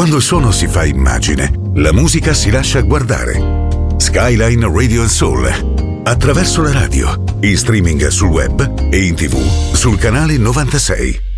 Quando il suono si fa immagine, la musica si lascia guardare. Skyline Radio Soul. Attraverso la radio, in streaming sul web e in TV sul canale 96.